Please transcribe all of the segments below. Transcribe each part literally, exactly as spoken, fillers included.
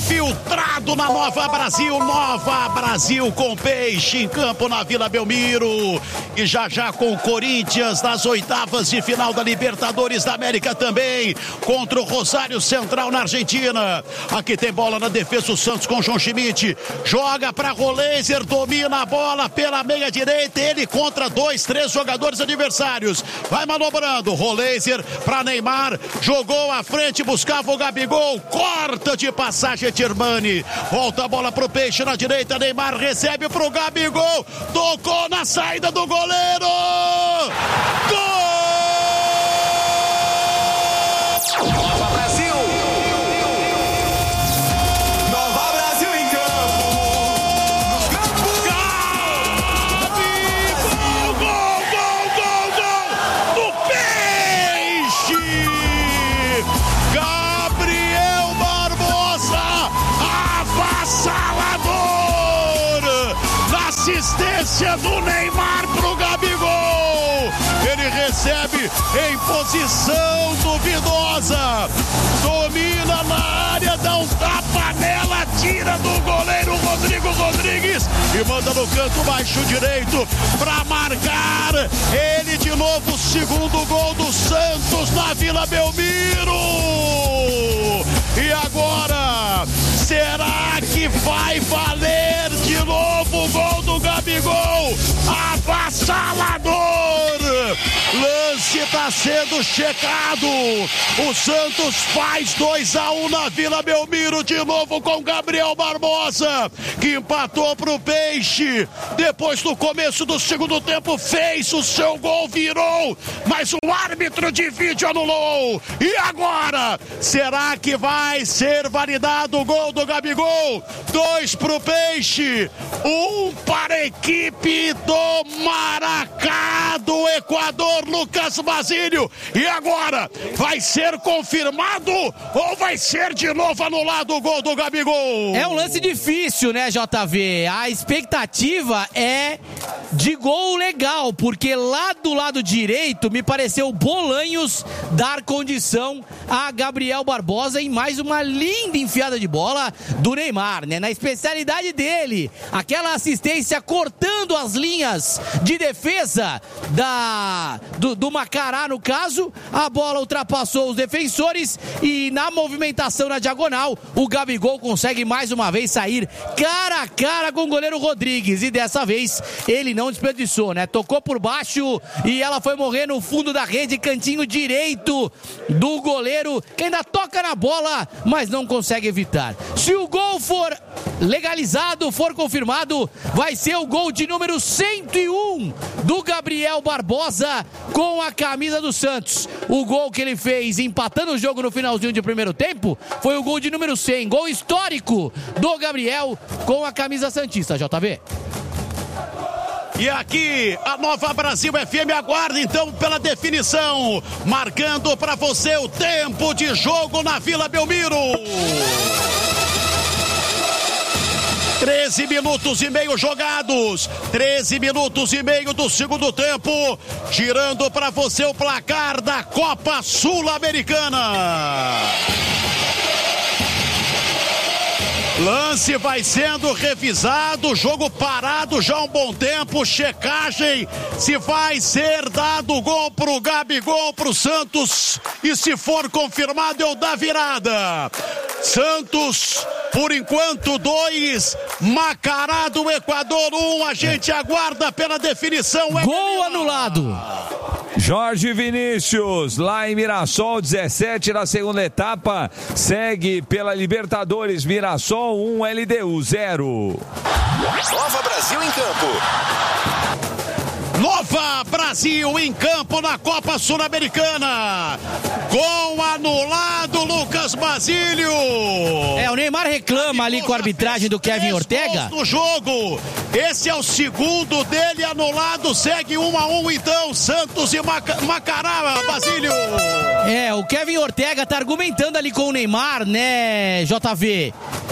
infiltrado na Nova Brasil, Nova Brasil com peixe em campo na Vila Belmiro. E já já com o Corinthians nas oitavas de final da Libertadores da América também, contra o Rosário Central na Argentina. Aqui tem bola na defesa, o Santos com o João Schmidt, joga para Roleiser, domina a bola pela meia direita, ele contra dois, três jogadores adversários, vai manobrando, Roleiser para Neymar, jogou à frente, buscava o Gabigol, corta de passagem Tirmani, volta a bola pro peixe na direita, Neymar recebe pro Gabigol, tocou na saída do goleiro, gol! Nova Brasil! Nova Brasil em campo! No campo! Gol! Gol! Gol! Gol! Gol! Do peixe! Gabriel Barbosa, avassalador! Na assistência do Neymar pro Gabigol! Ele recebe em posição duvidosa, domina na área, dá um tapa nela, tira do goleiro Rodrigo Rodrigues e manda no canto baixo direito para marcar. Ele de novo, segundo gol do Santos na Vila Belmiro. E agora, será que vai valer de novo o gol do Gabigol? Avassalador! Lance está sendo checado. O Santos faz dois a um na Vila Belmiro, de novo com Gabriel Barbosa, que empatou pro Peixe. Depois, no começo do segundo tempo, fez o seu gol, virou, mas o árbitro de vídeo anulou. E agora, será que vai ser validado o gol do Gabigol? Dois pro Peixe, um para a equipe do Maracá do Equador, Lucas Basílio. E agora, vai ser confirmado ou vai ser de novo anulado o gol do Gabigol? É um lance difícil, né, J V? A expectativa é de gol legal, porque lá do lado direito me pareceu Bolanhos dar condição a Gabriel Barbosa em mais uma linda enfiada de bola do Neymar, né? Na especialidade dele, aquela assistência cortando as linhas de defesa da, do, do Macará, no caso, a bola ultrapassou os defensores e na movimentação na diagonal, o Gabigol consegue mais uma vez sair cara a cara com o goleiro Rodrigues e dessa vez ele não desperdiçou, né? Tocou por baixo e ela foi morrer no fundo da rede, cantinho direito do goleiro, que ainda toca na bola, mas não consegue evitar. Se o gol for legalizado, for confirmado, vai ser o gol de número cento e um do Gabriel Barbosa com a camisa do Santos. O gol que ele fez empatando o jogo no finalzinho de primeiro tempo foi o gol de número cem, gol histórico do Gabriel com a camisa santista, J V. E aqui, a Nova Brasil F M aguarda então pela definição, marcando para você o tempo de jogo na Vila Belmiro. treze minutos e meio jogados, treze minutos e meio do segundo tempo, tirando para você o placar da Copa Sul-Americana. Lance vai sendo revisado, jogo parado já há um bom tempo, checagem se vai ser dado gol pro Gabigol, pro Santos, e se for confirmado é o da virada. Santos, por enquanto, dois, Macará do Equador, um, a gente aguarda pela definição. Gol anulado. Jorge Vinícius, lá em Mirassol, dezessete na segunda etapa, segue pela Libertadores, Mirassol um, L D U zero. Nova Brasil em campo. Nova Brasil em campo na Copa Sul-Americana. Gol anulado, Lucas Basílio. É, o Neymar reclama ali com a arbitragem do Kevin Ortega. No jogo, esse é o segundo dele anulado, segue um a um então, Santos e Maca- Macará, Basílio. É, o Kevin Ortega tá argumentando ali com o Neymar, né, J V?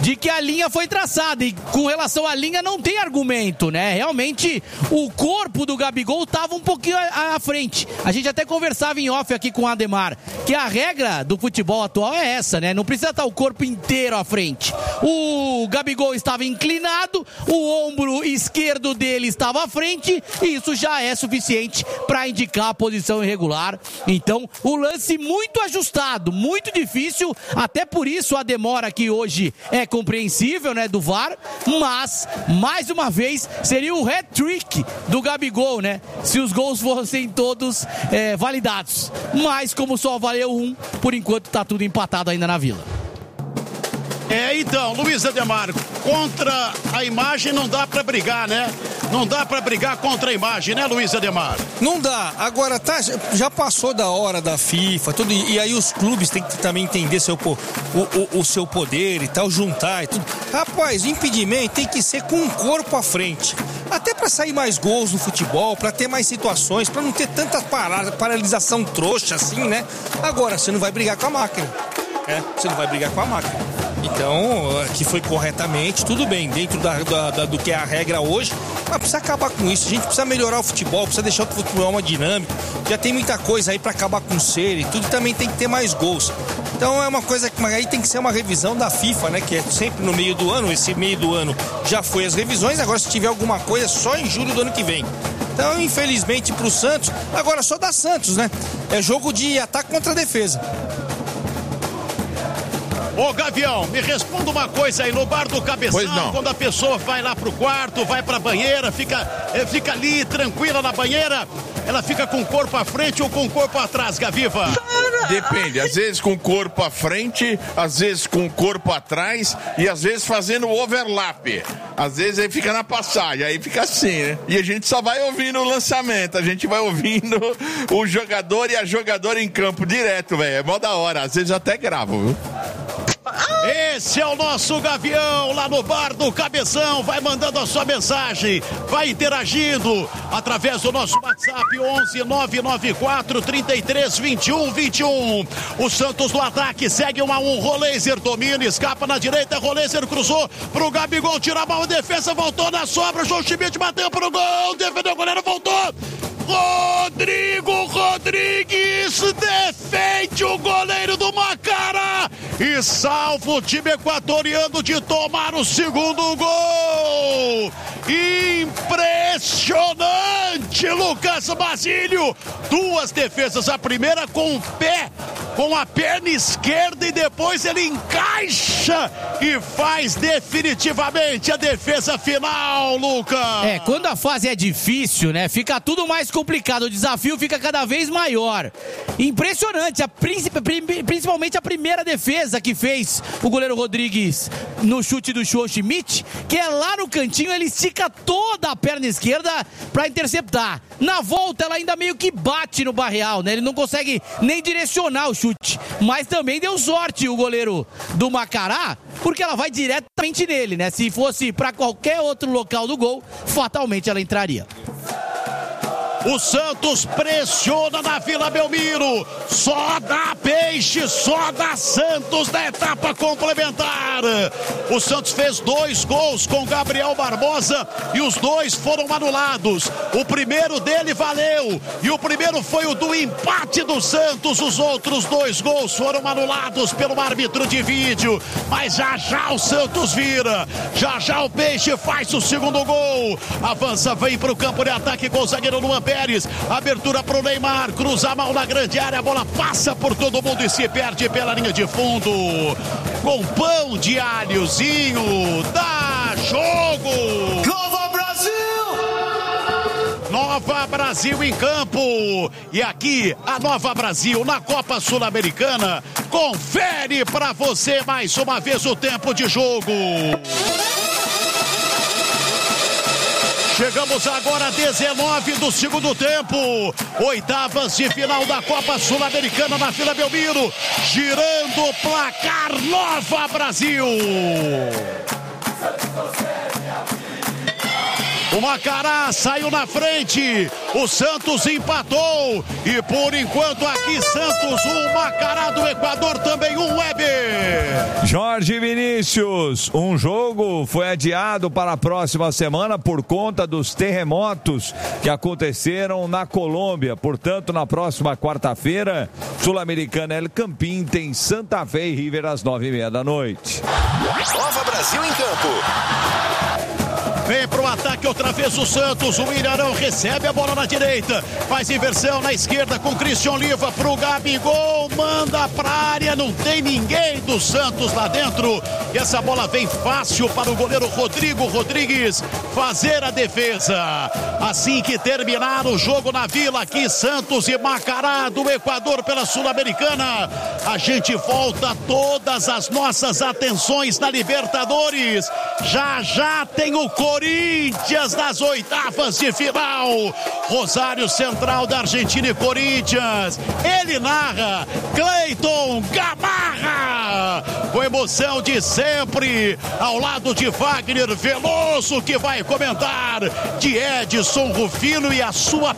de que a linha foi traçada. E com relação à linha não tem argumento, né? Realmente o corpo do Gabigol estava um pouquinho à, à frente. A gente até conversava em off aqui com o Ademar, que a regra do futebol atual é essa, né? Não precisa estar o corpo inteiro à frente. O Gabigol estava inclinado, o ombro esquerdo dele estava à frente, e isso já é suficiente para indicar a posição irregular. Então, o lance muito ajustado, muito difícil, até por isso a demora aqui hoje é compreensível, né, do V A R, mas, mais uma vez, seria o hat-trick do Gabigol, né, se os gols fossem todos é, validados. Mas, como só valeu um, por enquanto tá tudo empatado ainda na Vila. É, então, Luiz Ademar, contra a imagem não dá pra brigar, né? Não dá pra brigar contra a imagem, né, Luiz Ademar? Não dá. Agora, tá, já passou da hora da FIFA, tudo, e aí os clubes têm que também entender seu, o, o, o seu poder e tal, juntar e tudo. Rapaz, o impedimento tem que ser com um corpo à frente. Até pra sair mais gols no futebol, pra ter mais situações, pra não ter tanta parada, paralisação trouxa assim, né? Agora, você não vai brigar com a máquina. É, você não vai brigar com a máquina. Então, que foi corretamente, tudo bem, dentro da, da, da, do que é a regra hoje, mas precisa acabar com isso. A gente precisa melhorar o futebol, precisa deixar o futebol uma dinâmica. Já tem muita coisa aí para acabar com o ser e tudo, também tem que ter mais gols. Então é uma coisa que aí tem que ser uma revisão da FIFA, né? Que é sempre no meio do ano. Esse meio do ano já foi as revisões, agora se tiver alguma coisa, só em julho do ano que vem. Então, infelizmente, pro Santos, agora só dá Santos, né? É jogo de ataque contra a defesa. Ô Gavião, me responda uma coisa aí, no bar do Cabeção, quando a pessoa vai lá pro quarto, vai pra banheira, fica, fica ali tranquila na banheira, ela fica com o corpo à frente ou com o corpo atrás, Gaviva? Depende, às vezes com o corpo à frente, às vezes com o corpo atrás e às vezes fazendo overlap. Às vezes aí fica na passagem, aí fica assim, né? E a gente só vai ouvindo o lançamento, a gente vai ouvindo o jogador e a jogadora em campo direto, velho. É mó da hora, às vezes eu até gravo, viu? Esse é o nosso Gavião lá no bar do Cabeção. Vai mandando a sua mensagem, vai interagindo através do nosso WhatsApp onze nove nove quatro, trinta e três, vinte e um, vinte e um. O Santos no ataque segue um a um. Roleiser domina, escapa na direita. Roleiser cruzou pro Gabigol, tira a mão, defesa, voltou na sobra. João Schmidt bateu pro gol, defendeu o goleiro, voltou. Rodrigo Rodrigues defende o goleiro do Macará e salva o time equatoriano de tomar o segundo gol. Impressionante, Lucas Basílio. Duas defesas, a primeira com o pé, com a perna esquerda, e depois ele encaixa e faz definitivamente a defesa final, Lucas. É, quando a fase é difícil, né, fica tudo mais complicado, o desafio fica cada vez maior. Impressionante, a principalmente a primeira defesa que fez o goleiro Rodrigues no chute do João Schmidt, que é lá no cantinho, ele estica toda a perna esquerda para interceptar. Na volta ela ainda meio que bate no barreal, né? Ele não consegue nem direcionar o chute, mas também deu sorte o goleiro do Macará, porque ela vai diretamente nele, né? Se fosse para qualquer outro local do gol, fatalmente ela entraria. O Santos pressiona na Vila Belmiro. Só dá Peixe, só dá Santos na etapa complementar. O Santos fez dois gols com Gabriel Barbosa e os dois foram anulados. O primeiro dele valeu e o primeiro foi o do empate do Santos. Os outros dois gols foram anulados pelo árbitro de vídeo. Mas já já o Santos vira. Já já o Peixe faz o segundo gol. Avança, vem para o campo de ataque com o zagueiro Luan Pérez. Abertura pro Neymar, cruza a mão na grande área, a bola passa por todo mundo e se perde pela linha de fundo. Com pão de alhozinho, dá jogo! Nova Brasil! Nova Brasil em campo. E aqui, a Nova Brasil na Copa Sul-Americana. Confere pra você mais uma vez o tempo de jogo. Chegamos agora a dezenove do segundo tempo. Oitavas de final da Copa Sul-Americana na Vila Belmiro. Girando o placar, Nova Brasil. O Macará saiu na frente. O Santos empatou. E por enquanto aqui Santos, um Macará do Equador, também um Weber. Jorge Vinícius, um jogo foi adiado para a próxima semana por conta dos terremotos que aconteceram na Colômbia. Portanto, na próxima quarta-feira, Sul-Americana El Campín tem Santa Fé e River às nove e meia da noite. Nova Brasil em campo. Vem pro ataque outra vez o Santos. O Ilharão recebe a bola na direita. Faz inversão na esquerda com Christian Oliva pro Gabigol. Manda pra área. Não tem ninguém do Santos lá dentro. E essa bola vem fácil para o goleiro Rodrigo Rodrigues fazer a defesa. Assim que terminar o jogo na Vila, aqui Santos e Macará do Equador pela Sul-Americana, a gente volta todas as nossas atenções na Libertadores. Já já tem o Corinthians nas oitavas de final. Rosário Central da Argentina e Corinthians. Ele narra Cleiton Gamarra. Com emoção de sempre, ao lado de Wagner Veloso, que vai comentar, de Edson Rufino e a sua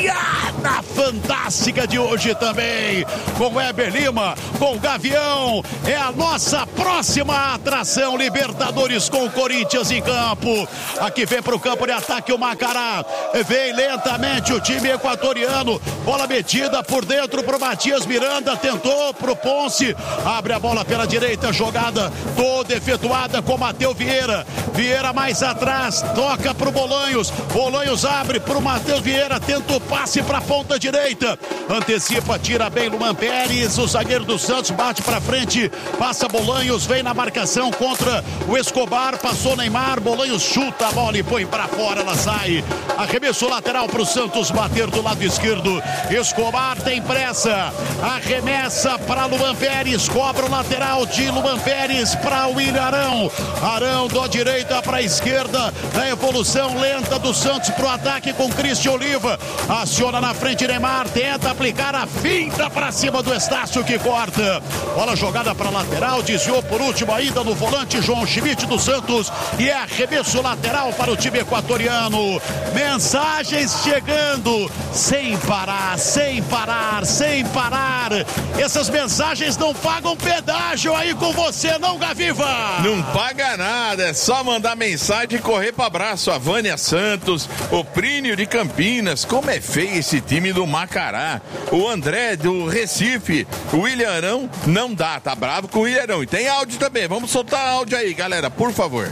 piada fantástica de hoje também. Com Weber Lima, com Gavião. É a nossa próxima atração. Libertadores com o Corinthians em campo. Aqui vem para o campo de ataque o Macará. Vem lentamente o time equatoriano. Bola metida por dentro para o Matias Miranda. Tentou para o Ponce. Abre a bola pela direita. Jogada toda efetuada com Matheus Vieira. Vieira mais atrás. Toca para o Bolanhos. Bolanhos abre para o Matheus Vieira. Tenta o passe para a ponta direita. Antecipa, tira bem Luan Pérez. O zagueiro do Santos bate para frente. Passa Bolanhos. Vem na marcação contra o Escobar. Passou Neymar. Bolanhos chuta a bola e põe para fora, ela sai. Arremesso lateral para o Santos bater do lado esquerdo. Escobar tem pressa. Arremessa para Luan Pérez. Cobra o lateral de Luan Pérez para o William Arão. Arão da direita para a esquerda. Na evolução lenta do Santos para o ataque com Christian Oliva. Aciona na frente Neymar. Tenta aplicar a finta para cima do Estácio que corta. Bola jogada para lateral. Desviou por último ainda no volante João Schmidt do Santos. E é arremesso lateral para o time equatoriano. Mensagens chegando sem parar, sem parar, sem parar. Essas mensagens não pagam pedágio aí com você, não, Gaviva? Não paga nada, é só mandar mensagem e correr para abraço. A Vânia Santos, o Prínio de Campinas. Como é feio esse time do Macará. O André do Recife, o William Arão não dá, tá bravo com o William Arão. E tem áudio também, vamos soltar áudio aí, galera, por favor.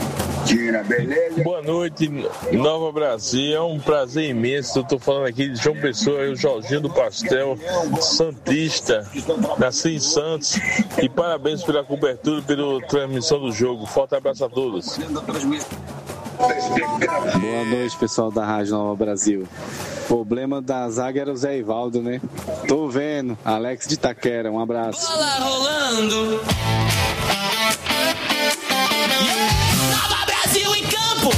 Boa noite, Nova Brasil, é um prazer imenso. Eu tô falando aqui de João Pessoa, eu, Jorginho do Pastel, santista, nasci em Santos, e parabéns pela cobertura e pela transmissão do jogo. Forte abraço a todos. Boa noite, pessoal da Rádio Nova Brasil. Problema da zaga era o Zé Ivaldo, né? Tô vendo, Alex de Itaquera, um abraço. Bola rolando. Nova Brasil em campo.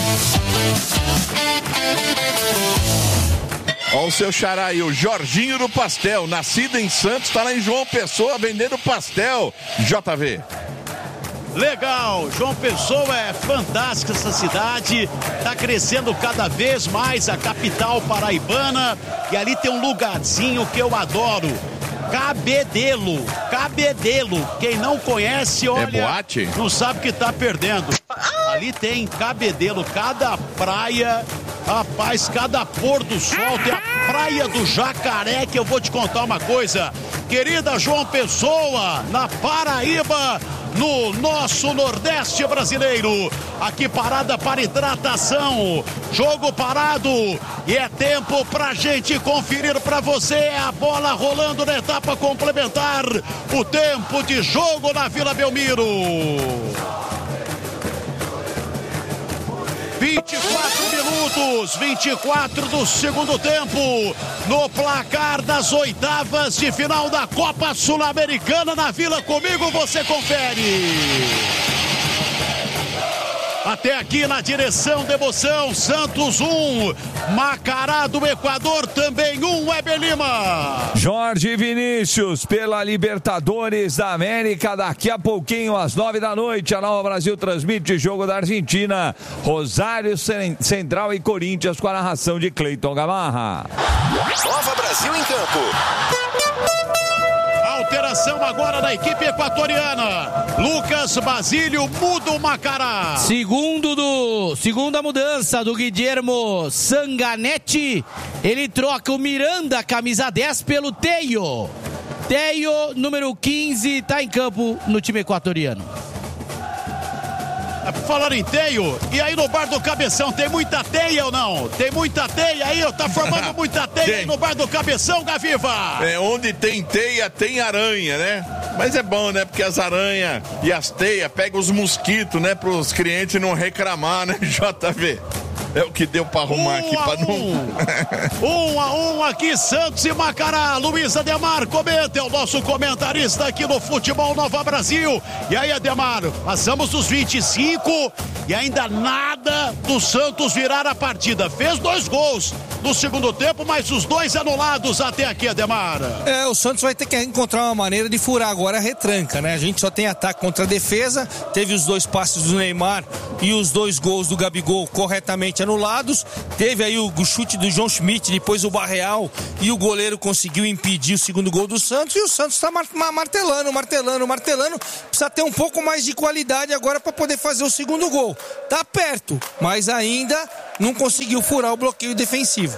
Olha o seu xará aí, o Jorginho do Pastel, nascido em Santos, tá lá em João Pessoa vendendo pastel. J V. Legal, João Pessoa é fantástica essa cidade, tá crescendo cada vez mais a capital paraibana e ali tem um lugarzinho que eu adoro, Cabedelo, Cabedelo, quem não conhece, olha, é boate? Não sabe que tá perdendo. Ali tem Cabedelo, cada praia, rapaz, cada pôr do sol, tem a Praia do Jacaré, que eu vou te contar uma coisa, querida João Pessoa, na Paraíba, no nosso Nordeste brasileiro, aqui parada para hidratação, jogo parado e é tempo pra gente conferir pra você a bola rolando na etapa complementar, o tempo de jogo na Vila Belmiro. vinte e quatro minutos, vinte e quatro do segundo tempo, no placar das oitavas de final da Copa Sul-Americana na Vila. Comigo você confere. Até aqui na direção de emoção, Santos um, Macará do Equador também um, Weber Lima. Jorge Vinícius pela Libertadores da América, daqui a pouquinho às nove da noite, a Nova Brasil transmite jogo da Argentina, Rosário Central e Corinthians com a narração de Cleiton Gamarra. Nova Brasil em campo. Alteração agora da equipe equatoriana. Lucas Basílio muda o Macará. Segundo do, segunda mudança do Guilhermo Sanganetti. Ele troca o Miranda, camisa dez, pelo Teio. Teio, número quinze, está em campo no time equatoriano. Falando em Teio, e aí no bar do Cabeção tem muita teia ou não? Tem muita teia aí, tá formando muita teia aí no bar do Cabeção, Gaviva? É, onde tem teia, tem aranha, né? Mas é bom, né? Porque as aranhas e as teias pegam os mosquitos, né? Para os clientes não reclamar, né, J V? É o que deu pra arrumar um aqui pra não. Um a um aqui, Santos e Macará. Luiz Ademar comenta, é o nosso comentarista aqui no Futebol Nova Brasil. E aí, Ademar, passamos dos vinte e cinco e ainda nada do Santos virar a partida. Fez dois gols no segundo tempo, mas os dois anulados até aqui, Ademar. É, o Santos vai ter que encontrar uma maneira de furar agora a retranca, né? A gente só tem ataque contra a defesa, teve os dois passes do Neymar e os dois gols do Gabigol corretamente anulados, teve aí o chute do João Schmidt, depois o Barreal, e o goleiro conseguiu impedir o segundo gol do Santos, e o Santos está martelando, martelando, martelando, precisa ter um pouco mais de qualidade agora para poder fazer o segundo gol. Tá perto, mas ainda não conseguiu furar o bloqueio defensivo.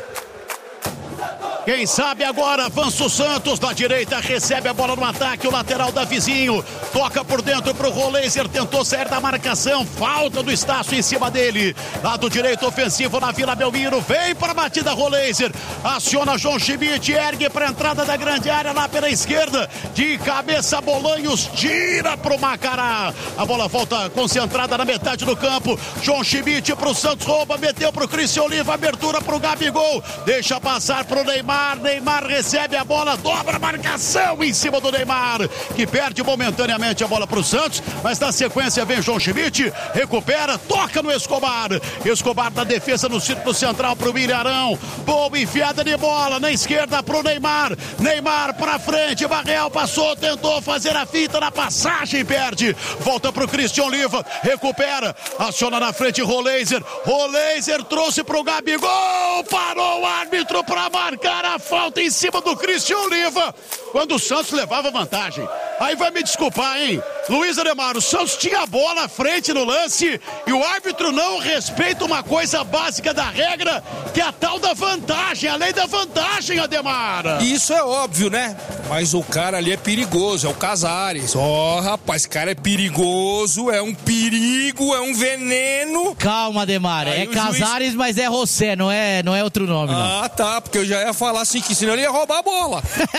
Quem sabe agora avança o Santos da direita, recebe a bola no ataque, o lateral da Vizinho, toca por dentro pro Roleiser, tentou sair da marcação, falta do Estácio em cima dele, lado direito ofensivo na Vila Belmiro, vem para a batida Roleiser, aciona João Schmidt, ergue para a entrada da grande área lá pela esquerda, de cabeça Bolanhos, tira pro Macará, a bola volta concentrada na metade do campo, João Schmidt pro Santos, rouba, meteu pro Cristian Oliva, abertura pro Gabigol, deixa passar pro Neymar, Neymar recebe a bola, dobra a marcação em cima do Neymar, que perde momentaneamente a bola para o Santos, mas na sequência vem João Schmidt, recupera, toca no Escobar, Escobar na defesa no círculo central para o Ilharão, boa enfiada de bola na esquerda para o Neymar, Neymar para frente, Barreal passou, tentou fazer a fita na passagem, perde, volta para o Cristian Oliva, recupera, aciona na frente Roleiser, Roleiser trouxe para o Gabigol, parou o árbitro para marcar a falta em cima do Cristian Oliva, quando o Santos levava vantagem. Aí vai me desculpar, hein? Luiz Ademar, o Santos tinha a bola à frente no lance e o árbitro não respeita uma coisa básica da regra, que é a tal da vantagem, a lei da vantagem, Ademar. Isso é óbvio, né? Mas o cara ali é perigoso, é o Casares. Ó, oh, rapaz, esse cara é perigoso, é um perigo, é um veneno. Calma, Ademar, aí é Casares, juiz... mas é José, não é, não é outro nome, não. Ah, tá, porque eu já ia falar assim, que senão ele ia roubar a bola.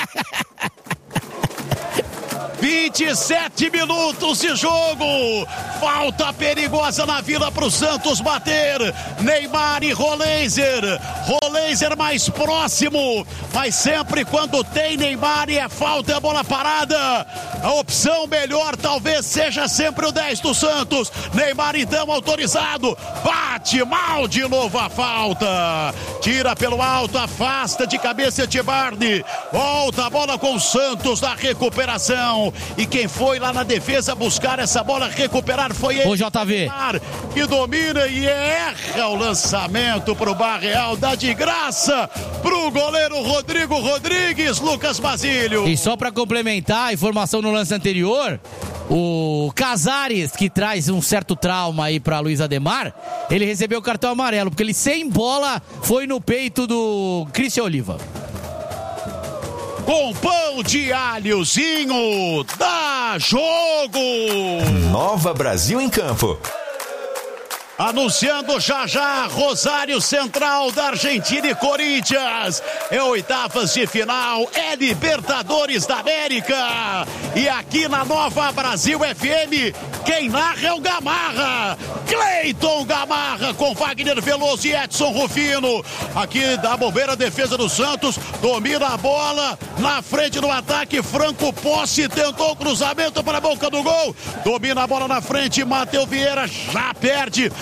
vinte e sete minutos de jogo, falta perigosa na Vila pro Santos bater, Neymar e Roleiser, Roleiser mais próximo, mas sempre quando tem Neymar e é falta, é bola parada, a opção melhor talvez seja sempre o dez do Santos, Neymar então autorizado, bate mal de novo a falta, tira pelo alto, afasta de cabeça de Barney, volta a bola com o Santos na recuperação. E quem foi lá na defesa buscar essa bola, recuperar foi ele. O J V. Que domina e erra o lançamento pro Barreal, dá de graça pro goleiro Rodrigo Rodrigues, Lucas Basílio. E só para complementar a informação no lance anterior, o Casares, que traz um certo trauma aí pra Luiz Ademar, ele recebeu o cartão amarelo, porque ele sem bola foi no peito do Cristian Oliva. Com pão de alhozinho, dá jogo! Nova Brasil em campo. Anunciando já já Rosário Central da Argentina e Corinthians. É oitavas de final, é Libertadores da América. E aqui na Nova Brasil F M, quem narra é o Gamarra. Cleiton Gamarra com Wagner Veloso e Edson Rufino. Aqui da bobeira a defesa do Santos, domina a bola na frente do ataque, Franco Posse tentou o cruzamento para a boca do gol. Domina a bola na frente, Matheus Vieira já perde.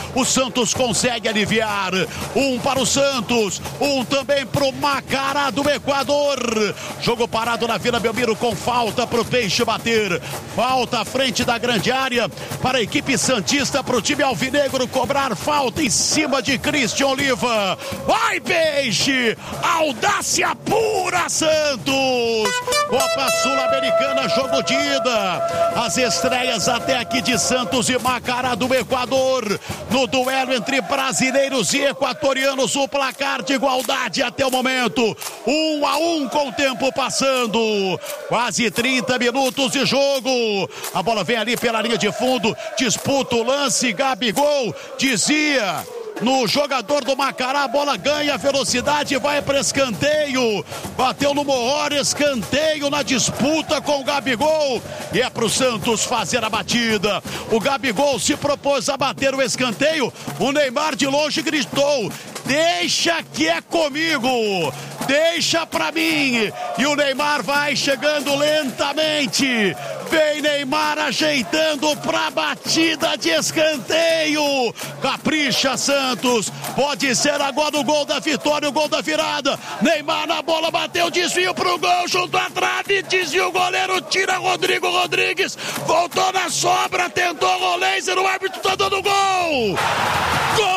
O Santos consegue aliviar. Um para o Santos, um também para o Macará do Equador. Jogo parado na Vila Belmiro com falta para o Peixe bater. Falta à frente da grande área para a equipe santista, para o time alvinegro cobrar falta em cima de Cristian Oliva. Vai, Peixe! Audácia pura, Santos! Copa Sul-Americana, jogo de ida. As estreias até aqui de Santos e Macará do Equador. No duelo entre brasileiros e equatorianos, o placar de igualdade até o momento. Um a um com o tempo passando. Quase trinta minutos de jogo. A bola vem ali pela linha de fundo. Disputa o lance. Gabigol dizia no jogador do Macará, a bola ganha velocidade e vai para escanteio. Bateu no Morror, escanteio na disputa com o Gabigol. E é para o Santos fazer a batida. O Gabigol se propôs a bater o escanteio. O Neymar de longe gritou: deixa que é comigo, deixa pra mim. E o Neymar vai chegando lentamente. Vem Neymar ajeitando pra batida de escanteio. Capricha, Santos. Pode ser agora o gol da vitória, o gol da virada. Neymar na bola, bateu, desvio pro gol, junto à trave, desvio o goleiro, tira Rodrigo Rodrigues. Voltou na sobra, tentou o laser, o árbitro tá dando gol. Gol!